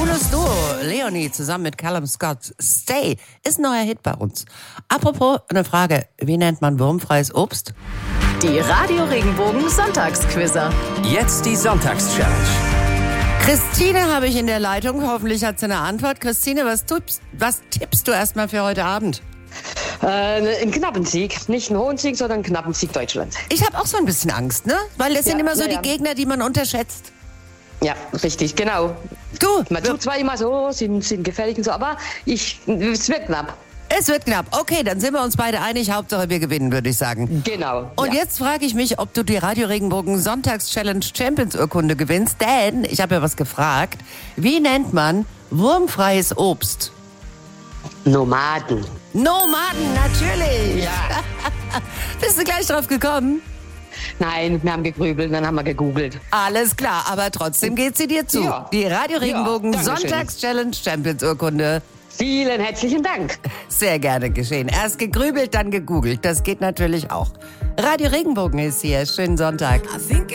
Cooles Duo. Leonie zusammen mit Callum Scott. Stay ist ein neuer Hit bei uns. Apropos, eine Frage. Wie nennt man wurmfreies Obst? Die Radio Regenbogen Sonntagsquizzer. Jetzt die Sonntagschallenge. Christine habe ich in der Leitung. Hoffentlich hat sie eine Antwort. Christine, was tippst du erstmal für heute Abend? Ein knappen Sieg. Nicht einen hohen Sieg, sondern einen knappen Sieg Deutschland. Ich habe auch so ein bisschen Angst, ne? Weil das sind immer so die ja. Gegner, die man unterschätzt. Ja, richtig, genau. Du, Man tut zwar immer so, sind gefällig und so, aber es wird knapp. es wird knapp. Okay, dann sind wir uns beide einig. Hauptsache wir gewinnen, würde ich sagen. Genau. Und jetzt frage ich mich, ob du die Radio Regenbogen Sonntagschallenge Champions Urkunde gewinnst. Denn, ich habe ja was gefragt, wie nennt man wurmfreies Obst? Nomaden. Nomaden, natürlich. Ja. Bist du gleich drauf gekommen? Nein, wir haben gegrübelt, dann haben wir gegoogelt. Alles klar, aber trotzdem geht sie dir zu. Ja. Die Radio Regenbogen Ja, dankeschön. Sonntagschallenge Champions Urkunde. Vielen herzlichen Dank. Sehr gerne geschehen. Erst gegrübelt, dann gegoogelt. Das geht natürlich auch. Radio Regenbogen ist hier. Schönen Sonntag.